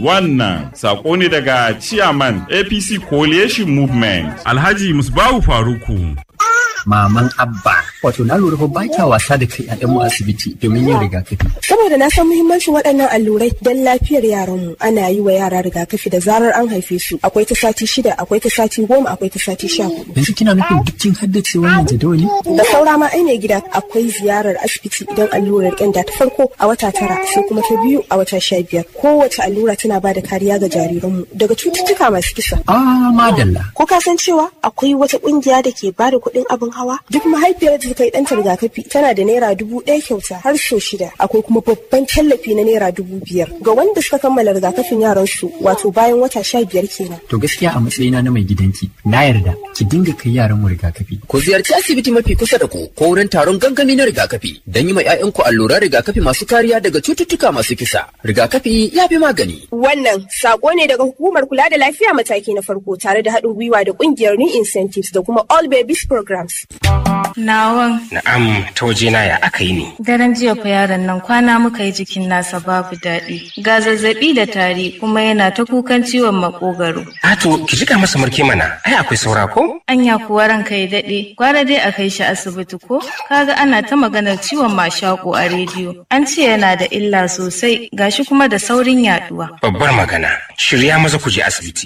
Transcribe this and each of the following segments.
Wannan sako ne daga Chairman APC Coalition Movement Alhaji Musbahu Faruku. Maman Abba, wato na lura ba ta wasa da kai ƴaƴanmu asibiti domin yin rigakafi. Saboda na san muhimmancin waɗannan allurai don lafiyar yaranmu. Ana yi wa yara rigakafi da zarar an haife su. Akwai ta sati 6, akwai ta sati 10, akwai ta sati 14. Yanzu kina nufin duk kin haddace wannan jadawali? Da saura ma ai mai gida akwai ziyarar asibiti idan allurar ƙyanda ta farko a wata 9 sai kuma ta biyu a wata 15. Kowace allura tana ba da kariya ga jariranmu daga cututtuka masu kisa. Madalla. Ko ka san cewa akwai wata ƙungiya da ke ba da kuɗin abin hawa? Duk mahaifiyar da ta yi ɗanta rigakafi tana da naira 1000 kyauta har so 6. Akwai kuma babban tallafi na naira 5000 ga wanda suka kammala rigakafin yaran su, wato bayan wata 15 kenan. To gaskiya a matsayina na mai gidanki na yarda ki dinga kai yaran mu rigakafi. Ku ziyarci asibiti mafi kusa da ku ko wurin taron gangami na rigakafi don yi ma 'ya'yanku alluran rigakafi masu kariya daga cututtuka masu kisa. Rigakafi ya fi magani. Wannan sako ne daga hukumar kula da lafiya mataki na farko tare da haɗin gwiwa da ƙungiyar New Incentives da kuma All Babies Programs. Nawan. Na'am, ta wajena ya aka yi ne. Daren jiya fa yaron nan kwana muka yi jikin nasa babu daɗi. Ga zazzaɓi da tari kuma yana ta kukan ciwon makogaro. To, ki jika masa marke mana, ai akwai saura ko? Anya kuwa ranka ya daɗe, gwara dai a kai shi asibiti ko? Kaga ana ta maganar ciwon mashaƙo a rediyo. An ce yana da illa sosai, gashi kuma da saurin yaɗuwa. Babbar magana, shirya maza ku je asibiti.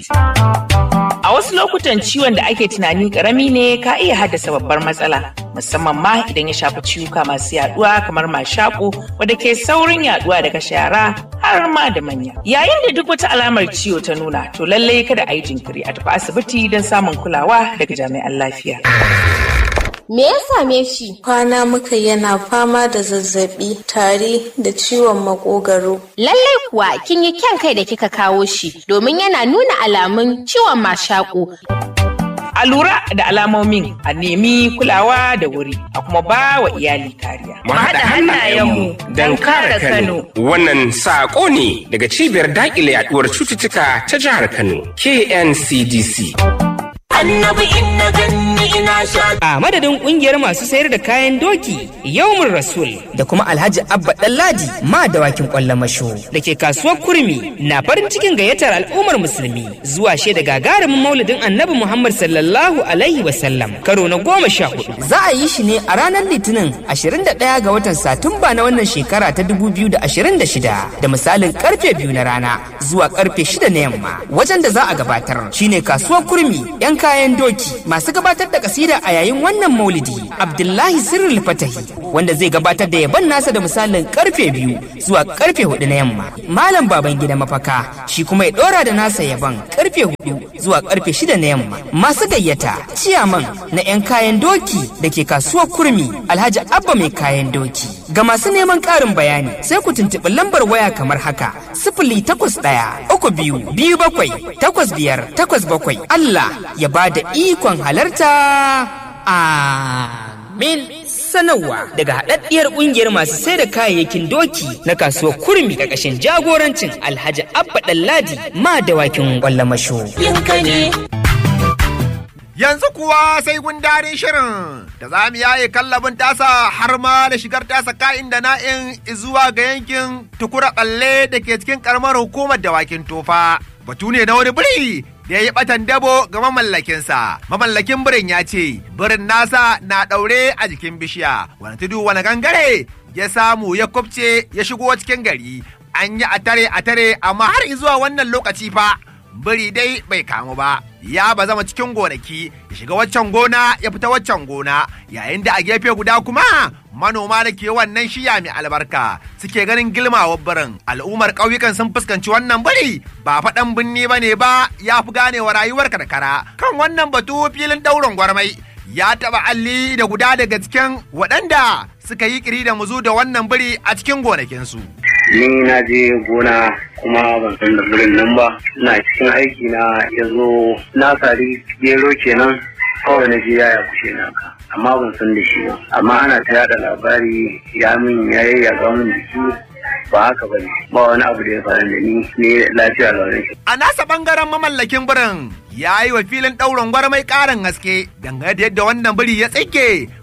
A wasu lokutan ciwon da ake tunani karami ne ka iya haddasa babbar matsala, musamman ma idan ya shafi ciwuka masu yaduwa kamar mashaƙo wadda ke saurin yaduwa daga yara har ma da manya. Yayin da duk wata alamar ciwo ta nuna, to lallai kada a yi jinkiri a tafi asibiti don samun kulawa daga jami'an lafiya. Me ya same shi? Kwana muka yana fama da zazzabi, tari da ciwon makogaro. Lallai kuwa kin yi kyan kai da kika kawo shi domin yana nuna alamun ciwon mashaƙo. A lura da alamomin, a nemi kulawa da wuri, a kuma ba wa iyali kariya. Mu haɗa hannayenmu don kare Kano. Wannan saƙo ne daga cibiyar daƙile yaɗuwar cututtuka ta jihar Kano, KNCDC. Annabi inna ganni ina sha. A madadin kungiyar masu sayar da kayan doki Yawmur Rasul da kuma Alhaji Abba Ɗanladi ma dawakin ƙwallon masho da ke kasuwar Kurmi na farin cikin gayyatar al'ummar musulmi zuwa shaida gagarumin maulidin Annabi Muhammad sallallahu alaihi wasallam karo na 14. Za a yi shi ne a ranar Litinin 21 ga watan Satumba na wannan shekara ta 2026 da misalin karfe 2 na rana zuwa karfe 6 na yamma. Wajen da za a gabatar shine kasuwar Kurmi 'yan kayan doki. Masu gabatar da kasida a yayin wannan maulidi Abdullahi Sirrul Fatahi, wanda zai gabatar da yaban nasa da misalin karfe 2 zuwa karfe 4 na yamma. Malam Babangida Mafaka shi kuma ya dora da nasa yaban karfe 4 zuwa karfe 6 na yamma. Masu gayyata ciyaman na 'yan kayan doki da ke kasuwar Kurmi Alhaji Abba mai kayan doki. Ga masu neman ƙarin bayani sai ku tuntuɓi lambar waya kamar haka: 081-32-7-8-5-8-7. Allah ya ba da ikon halarta. Amin. Sanarwa daga haɗaɗɗiyar ƙungiyar masu sai da kayayyakin doki na kasuwar Kurmi ƙarƙashin jagorancin Alhaji Abba Ɗanladi ma dawakin ƙwallamasho. Yanzu kuwa sai gundarin shirin da za mu yaye kallabin tasa har ma da shigar tasa ka'in da na'in zuwa ga yankin Tukura Ɓalle da ke cikin ƙaramar hukumar dawakin Tofa. Batu ne na wani biri da ya yi batan dabo ga mamallakinsa. Mamallakin birin ya ce birin nasa na ɗaure a jikin bishiya, wani tudu wani gangare ya samu ya kubce ya shigo cikin gari. An yi a tare amma har zuwa wannan lokaci fa biri dai bai kamu ba. Ya bazama cikin gonaki, ya shiga waccan gona ya fita waccan gona, yayin da a gefe guda kuma manoma da ke wannan shiya mai albarka suke ganin gilmawar birin. Al'ummar ƙauyukan sun fuskanci wannan biri ba faɗan binni ba ne ba, ya fi ganewa rayuwar karkara. Kan wannan batu filin ɗaurin gwarmai ya taɓa alli da guda daga cikin waɗanda suka yi ƙiri da muzu da wannan biri a cikin gonakinsu. Ni na je gona kuma ban san da birin nan ba, ina cikin aiki na ya zo na sari gero kenan, kawai na je ya kushe naka, amma ban san da shi ba. Amma ana ta yada labari ya min ya yayyaga min jiki, ba haka ba ne, ba wani abu da ya faru da ni ne lafiya launin shi. A nasa bangaren mamallakin birin ya yi wa filin ɗaurin gwarmai ƙarin haske dangane da yadda wannan biri ya tsike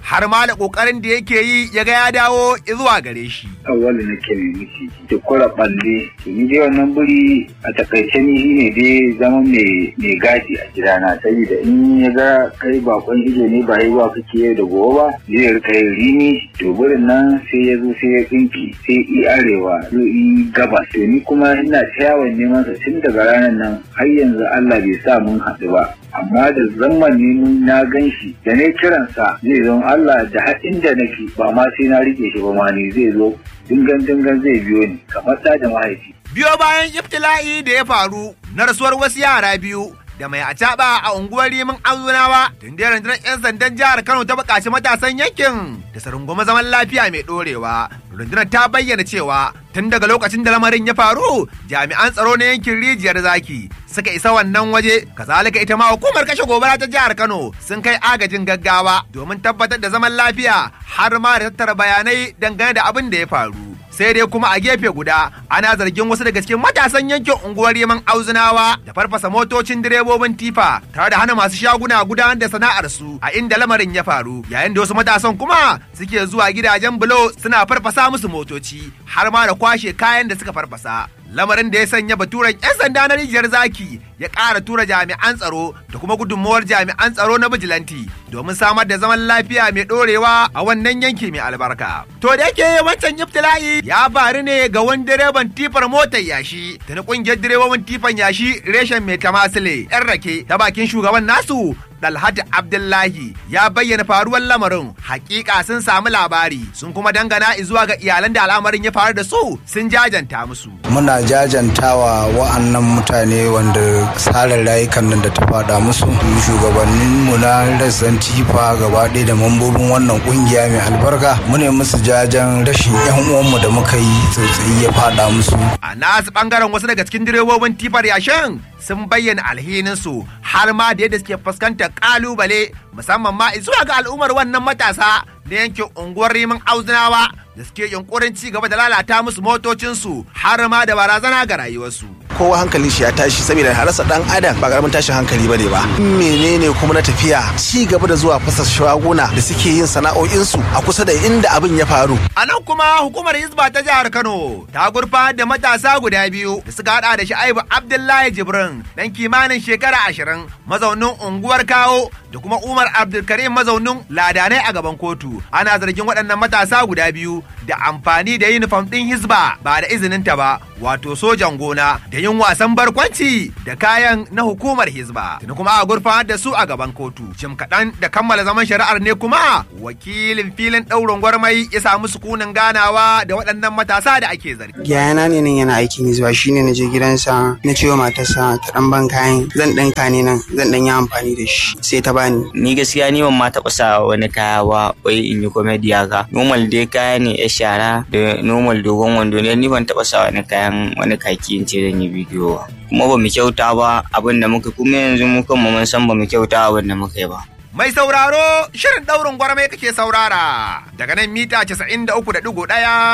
har ma da kokarin da yake yi ya ga ya dawo zuwa gare shi. Awali nake mai miki da kura balle ni dai wannan buri a takaice ni shine dai zama mai gadi a gidana saboda in ya ga kai bakon ido ne ba yi wa kake yau da gobe ba zai rika yin rini to burin nan sai ya zo sai ya tsinki sai i arewa zo i gabas to ni kuma ina yawon neman sa tun daga ranar nan har yanzu Allah bai sa mun haɗu ba amma da zaman ne na gan shi da ne kiransa zai zo Allah da har inda nake ba ma sai na rike shi ba ma ni zai zo dingan zai biyo ni kamar da mahaifi. Biyo bayan ibtila'i da ya faru na rasuwar wasu yara biyu da mai acaba a unguwar Rimin Auzunawa tun da rundunar 'yan sandan jihar Kano ta buƙaci matasan yankin da su rungumi zaman lafiya mai ɗorewa. Rundunar ta bayyana cewa tun daga lokacin da lamarin ya faru jami'an tsaro na yankin Rijiyar Zaki suka isa wannan waje kazalika ita ma hukumar kashe gobara ta jihar Kano sun kai agajin gaggawa domin tabbatar da zaman lafiya har ma da tattara bayanai dangane da abin da ya faru. Sai dai kuma a gefe guda ana zargin wasu daga cikin matasan yankin unguwar Rimin Auzunawa da farfasa motocin direbobin tifa tare da hana masu shaguna gudanar da sana'ar su a inda lamarin ya faru yayin da wasu matasan kuma suke zuwa gidajen bulo suna farfasa musu motoci har ma da kwashe kayan da suka farfasa. Lamarin da ya sanya baturen 'yan sanda na Rijiyar Zaki ya ƙara tura jami'an tsaro da kuma gudunmuwar jami'an tsaro na bijilanti domin samar da zaman lafiya mai ɗorewa a wannan yanki mai albarka. To da yake wancan ibtila'i ya faru ne ga wani direban tifar motar yashi da na ƙungiyar direbobin tifan yashi reshen mai tamasile 'yan rake ta bakin shugaban nasu Dalhatu Abdullahi ya bayyana faruwar lamarin hakika sun samu labari sun kuma dangana zuwa ga iyalan da al'amarin ya faru da su sun jajanta musu. Muna jajantawa wa'annan mutane wanda tsarin rayukan nan da ta fada musu shugabanninmu na rassan tifa gaba ɗaya da mambobin wannan kungiya mai albarka mune musu jajan rashin yan uwanmu da muka yi tsautsayi ya fada musu. A nasu bangaren wasu daga cikin direbobin tifar yashin sun bayyana alhininsu har ma da yadda suke fuskantar kalubale musamman ma zuwa ga al'ummar wannan matasa da yankin unguwar Rimin Auzunawa da suke yunkurin ci gaba da lalata musu motocinsu har ma da barazana ga rayuwarsu. Kowa hankalin shi ya tashi saboda harasa dan adam ba karamin tashin hankali bane ba. Menene kuma na tafiya ci gaba da zuwa fasa shaguna da suke yin sana'o'insu a kusa da inda abin ya faru. A nan kuma hukumar Hizba ta jihar Kano ta gurfanar da matasa guda biyu da suka hada da Shu'aibu Abdullahi Jibrin dan kimanin shekara 20 mazaunin unguwar Kawo da kuma Umar Abdulkarim mazaunin Ladanai a gaban kotu. Ana zargin waɗannan matasa guda biyu da amfani da yunifom ɗin Hizba ba da izininta ba wato sojan gona da yin wasan barkwanci da kayan na hukumar Hizba. Tuni kuma a gurfanar da su a gaban kotu. Jim kaɗan da kammala zaman shari'ar ne kuma wakilin filin ɗaurin gwarmai ya samu sukunin ganawa da waɗannan matasa da ake zargi. Yayana ne nan yana aikin Hizba shine na je gidansa na ce wa matarsa ta ɗan ban kayan zan ɗinka ne nan zan ɗan yi amfani da shi sai ta bani. Ni gaskiya ni ban ma taɓa sa wani kaya ba wai in yi komedi haka. Normal dai kaya ne ya shara da normal dogon wando ne ni ban taɓa sa wani kayan wani kaki in ce zan yi bidiyo ba. Kuma ba mu kyauta ba abin da muka kuma yanzu mu kan mun san ba mu kyauta abin da muka yi ba. Mai sauraro shirin ɗaurin gwarmai kake saurara daga nan mita 93.1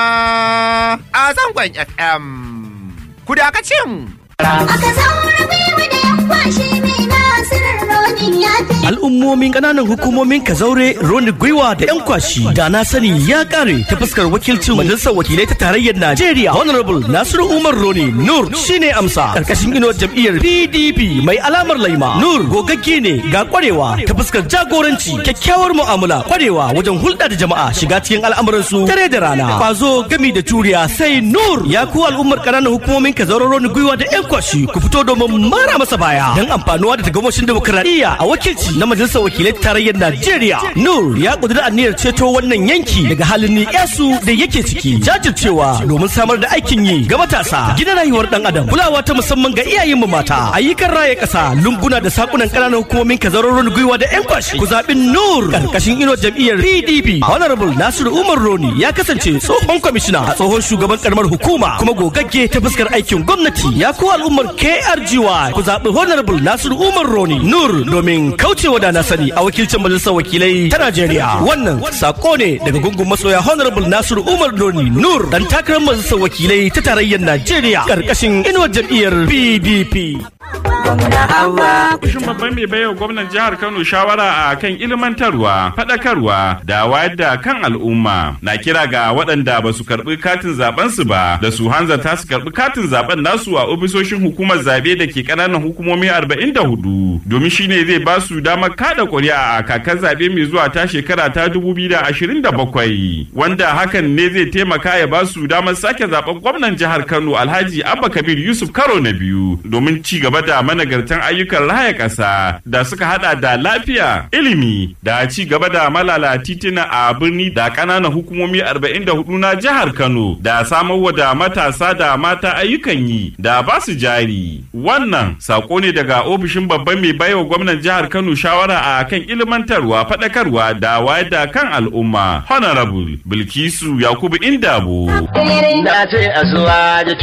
a zangon FM. Ku dakacin. Aka zaura gwiwa da yan kwashe mai nasirar roni ya fi. Al'ummomin ƙananan hukumomin Kazaure, Roni Gwiwa da 'yan kwashi da na sani ya ƙare ta fuskar wakilcin majalisar wakilai ta tarayyar Najeriya. Honorable Nasiru Umar Roni Nur shine amsa karkashin inuwar jam'iyyar PDP mai alamar laima. Nur gogagge ne ga ƙwarewa ta fuskar jagoranci, kyakkyawar mu'amala, ƙwarewa wajen hulɗa da jama'a, shiga cikin al'amuran su dare da rana, kwazo gami da juriya sai Nur. Ya ku al'ummar ƙananan hukumomin Kazaure, Roni Gwiwa da 'yan kwashi ku fito domin mara masa baya don amfanuwa da tagomashin dimokuraɗiyya a wakilci na majalisar wakilai tarayyar Najeriya. Nur ya ƙudiri aniyar ceto wannan yanki daga halin ni'yasu da yake ciki, jajircewa domin samar da aikin yi ga matasa, gina rayuwar ɗan adam, kulawa ta musamman ga iyayenmu mata, ayyukan raya ƙasa, lunguna da sakunan ƙananan hukumomin Kazaure, Gwiwa da 'yan kwashi. Ku zaɓi Nur ƙarƙashin inuwar jam'iyyar PDP. Honorable Nasiru Umar Roni ya kasance tsohon kwamishina a tsohon shugaban ƙaramar hukuma kuma gogagge ta fuskar aikin gwamnati. Ya ku al'ummar KRGY ku zaɓi Honorable Nasiru Umar Roni Nur domin kaucewa da na sani a wakilcin majalisar wakilai ta Najeriya. Wannan sako ne daga gungun masoya Honorable Nasiru Umar Roni Nur dan takarar majalisar wakilai ta tarayyar Najeriya karkashin inuwar jam'iyyar PDP. Ofishin babban mai baiwa gwamnan jihar Kano shawara a kan ilmantarwa, faɗakarwa da wayar da kan al'umma na kira ga waɗanda ba su karɓi katin zaben su ba da su hanzarta su karɓi katin zaben nasu a ofisoshin hukumar zabe da ke ƙananan hukumomi 44 domin shine zai ba su damar kada ƙuri'a a kakar zabe mai zuwa ta shekara ta 2027 wanda hakan ne zai taimaka ya ba su damar sake zaben gwamnan jihar Kano Alhaji Abba Kabir Yusuf karo na biyu domin ci gaba da managartan ayyukan raya ƙasa da suka hada da lafiya, ilimi da ci gaba da malala titina a birni da ƙananan hukumomi 44 na jihar Kano da samarwa da matasa da mata ayyukan yi da ba su jari. Wannan sako ne daga ofishin babban mai baiwa gwamnan jihar Kano shawara a kan ilmantarwa, faɗakarwa da wayar da kan al'umma. Honorable Bilkisu Yakubu Indabo. Na ce asuwa da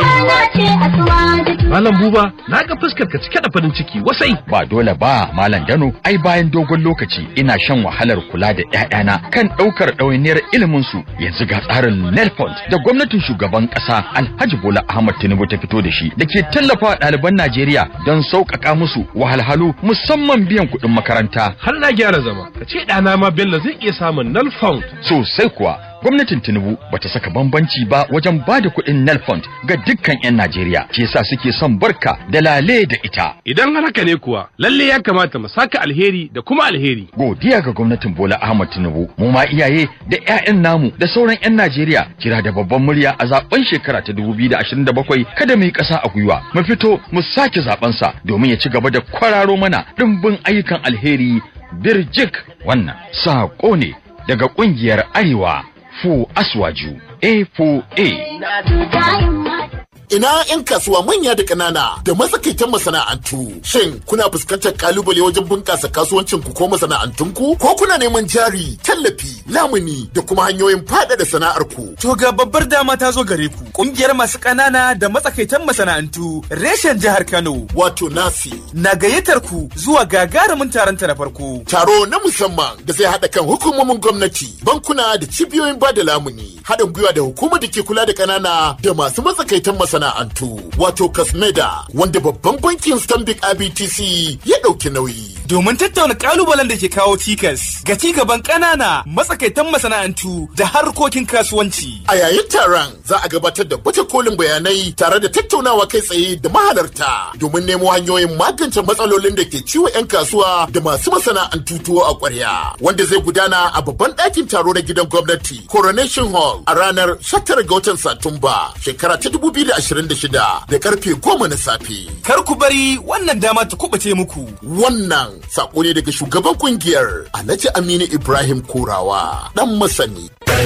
Malam Buba, na ga fuskar ka cike da farin ciki wasai. Ba dole ba, Malam Dano, ai bayan dogon lokaci ina shan wahalar kula da ƴaƴana kan ɗaukar ɗawainiyar ilimin su. Yanzu ga tsarin Nelfund da gwamnatin shugaban ƙasa Alhaji Bola Ahmad Tinubu ta fito da shi da ke tallafa ɗaliban Najeriya don sauƙaƙa musu wahalhalu musamman biyan kuɗin makaranta. Har na gyara zama, ka ce ɗana ma Bello zai iya samun Nelfund. Sosai kuwa. Gwamnatin Tinubu bata saka bambanci ba wajen bada kuɗin Nelfund ga dukkan 'yan Najeriya, ke sa suke son barka da lale da ita. Idan haka ne kuwa, lalle ya kamata mu saka alheri da kuma alheri. Godiya ga gwamnatin Bola Ahmad Tinubu, mu ma iyaye da 'ya'yan namu da sauran 'yan Najeriya kira da babban murya a zaben shekara ta 2027 kada mu yi ƙasa a gwiwa. Mu fito mu sake zaben sa domin ya ci gaba da kwararo mana dimbin ayyukan alheri birjik. Wannan sako ne daga ƙungiyar Arewa Fu Aswaju A4A. Ina 'yan kasuwa manya da ƙanana da matsakaitan masana'antu. Shin kuna fuskantar kalubale wajen bunƙasa kasuwancin ku ko masana'antun ku? Ko kuna neman jari, tallafi, lamuni da kuma hanyoyin faɗaɗa sana'ar ku? To ga babbar dama ta zo gare ku. Ƙungiyar masu ƙanana da matsakaitan masana'antu reshen jihar Kano wato NASI na gayyatar ku zuwa gagarumin taron ta na farko. Taro na musamman da zai haɗa kan hukumomin gwamnati, bankuna da cibiyoyin bada lamuni, haɗin gwiwa da hukumar da ke kula da ƙanana da masu matsakaitan masana'antu wato Kasmeda wanda babban bankin Stanbic IBTC ya ɗauki nauyi. Domin tattauna kalubalen da ke kawo cikas ga ci gaban ƙanana matsakaitan masana'antu da harkokin kasuwanci. A yayin taron za a gabatar da baje kolin bayanai tare da tattaunawa kai tsaye da mahalarta domin nemo hanyoyin magance matsalolin da ke ciwo 'yan kasuwa da masu masana'antu tuwo a ƙwarya wanda zai gudana a babban ɗakin taro na gidan gwamnati Coronation Hall a ranar 19 ga watan Satumba shekara ta 2026 da karfe 10 na safe. Kar ku bari wannan dama ta kubace muku. Wannan sako ne daga shugaban kungiyar Alhaji Aminu Ibrahim Kurawa dan masani.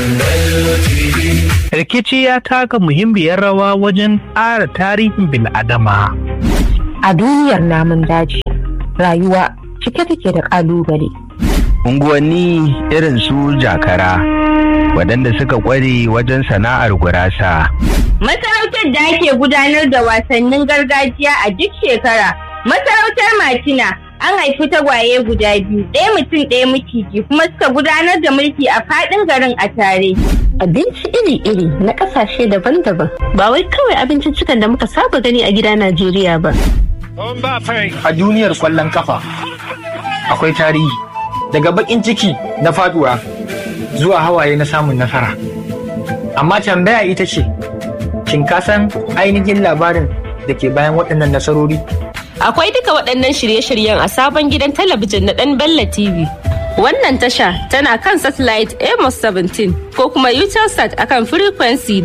Rikici ya taka muhimmiyar rawa wajen ƙara tarihin bil'adama. A duniyar namun daji, rayuwa cike take da ƙalubale. Unguwanni irin su Jakara, waɗanda suka ƙware wajen sana'ar gurasa. Masarautar da ake gudanar da wasannin gargajiya a duk shekara. Masarautar Matina an haifi tagwaye guda biyu, ɗaya mutum ɗaya miciji kuma suka gudanar da mulki a faɗin garin a tare. Abinci iri-iri na ƙasashe daban-daban, ba wai kawai abinciccikan da muka saba gani a gida Najeriya ba. A duniyar ƙwallon kafa akwai tarihi, daga baƙin ciki na faduwa zuwa hawaye na samun nasara. Amma tambaya ita ce, shin ka san ainihin labarin da ke bayan waɗannan nasarori? Akwai duka waɗannan shirye-shiryen a sabon gidan talabijin na ɗan Bella TV. Wannan tasha tana kan satellite Amos 17 ko kuma Utelsat akan frequency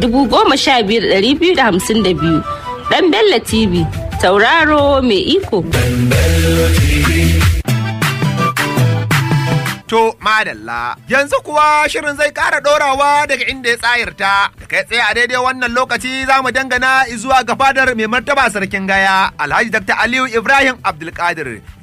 15252. Ɗan Bella TV, tauraro mai iko. To madalla, yanzu kuwa shirin zai ƙara ɗorawa daga inda ya tsayarta, da kai tsaye a daidai wannan lokaci za mu dangana zuwa ga fadar mai martaba sarkin gaya, Alhaji Dr. Aliyu Ibrahim Abdulkadir,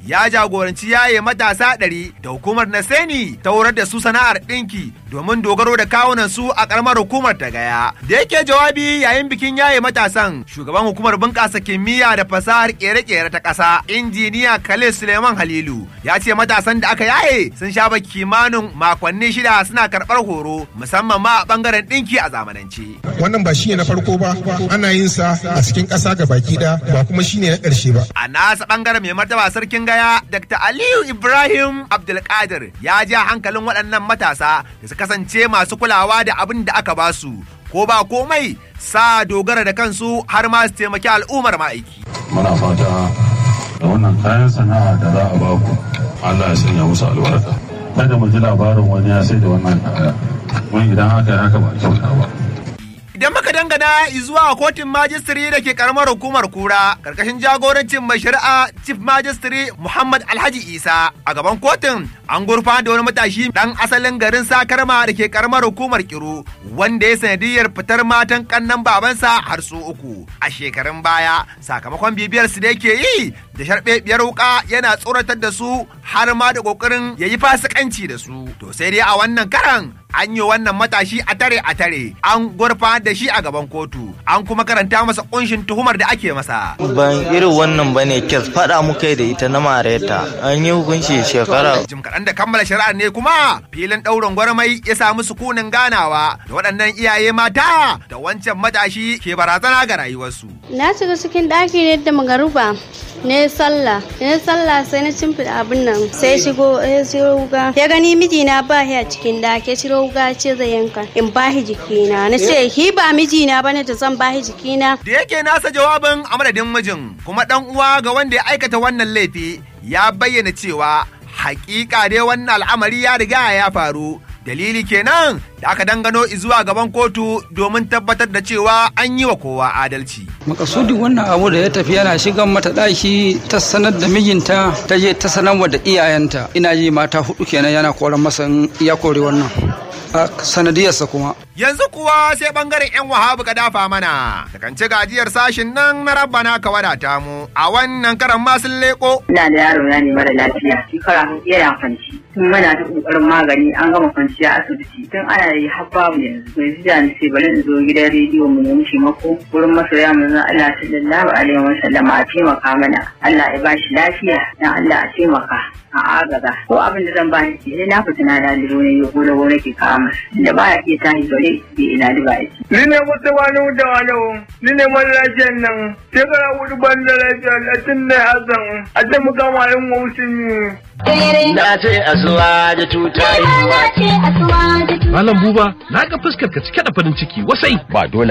ya jagoranci yaye matasa 100 da hukumar Naseni ta horar da su sana'ar ɗinki domin dogaro da kawunan su a ƙaramar hukumar ta Gaya. Da yake jawabi yayin bikin yaye matasan, shugaban hukumar bunƙasa kimiyya da fasahar ƙere-ƙere ta ƙasa, injiniya Khalil Suleiman Halilu, ya ce matasan da aka yaye sun sha kimanin makonni 6 suna karɓar horo musamman ma a ɓangaren ɗinki a zamanance. Wannan ba shine na farko ba, ana yin sa a cikin ƙasa ga baki ɗaya, ba kuma shine na ƙarshe ba. A nasa ɓangaren mai martaba sarkin Gaya, Dr. Aliyu Ibrahim Abdulkadir ya ja hankalin waɗannan matasa da su kasance masu kulawa da abin da aka ba su, ko ba komai sa dogara da kansu har ma su taimaki al'ummar ma'aiki. Muna fata da wannan kayan sana'a da za a ba ku, Allah ya sanya musu albarka. Kada mu ji labarin wani ya sai da wannan kaya, wani idan haka ya haka ba kyauta ba. Idan muka dangana zuwa kotun majistare da ke karamar hukumar Kura, karkashin jagorancin mai shari'a Chief Majistare Muhammad Alhaji Isa, a gaban kotun an gurfa da wani matashi dan asalin garin Sakarma da ke karamar hukumar Kiru, wanda ya sanadiyar fitar matan kannan babansa har su 3 a shekarun baya, sakamakon bibiyar su da yake yi da sharbebiyar wuka yana tsoratar da su har ma da kokarin yayi fasikanci da su. To sai dai a wannan karan an yi wannan matashi a tare an gurfa da shi a gaban kotu, an kuma karanta masa kunshin tuhumar da ake masa. Ban irin wannan bane, kes faɗa muka da ita na mareta, an yi hukunci shekara. Jim kaɗan da kammala shari'ar ne kuma filin ɗaurin gwarmai ya samu sukunin ganawa da waɗannan iyaye mata da wancan matashi ke barazana ga rayuwarsu. Na shiga cikin ɗaki ne da magaruba ne sallah sai na cimfida abin nan sai shigo wuga ya gani mijina ba a cikin dake ciro wuga ce zai yanka in bahi jikina na ce hi ba mijina bane da zan bahi jikina. Da yake nasa jawabin a madadin mijin kuma dan uwa ga wanda ya aikata wannan laifi ya bayyana cewa hakika dai wannan al'amari ya riga ya faru, dalili kenan da aka dangano zuwa gaban kotu domin tabbatar da cewa an yi wa kowa adalci. Makasudin wannan abu da ya tafi yana shigan mata ɗaki ta sanar da mijinta, ta je ta sanar da iyayenta, ina ji mata 4 kenan yana koran masa ya kore wannan a sanadiyarsa kuma. Yanzu kuwa sai bangaren 'yan wahabu ka dafa mana takance gajiyar sashin nan na rabbana ka wadata mu a wannan karan masu leko. Ina da yaro na ne mara lafiya, shekara 4 yana kwanci. Tun mana ta kokarin magani an gama kwanciya asibiti tun ana yi har babu yanzu. Mai da ni sai bari in zo gidan rediyo mu nemi taimako wurin masoya manzon Allah sallallahu alaihi wasallam a taimaka mana. Allah ya bashi lafiya dan Allah a taimaka a agaza. Ko abin da zan ba shi sai na fita na dalilo ne ya gole gole ke kawo masa. Da baya iya tashi dole bai ina da bai. Ni ne wata wani ni ne mara lafiyar nan shekara 4 ban da lafiya tun da Hassan a taimaka ma yin wasu. Na ce asuwa da tuta yi. Malam Buba, na ga fuskar ka cike da farin ciki wasai. Ba dole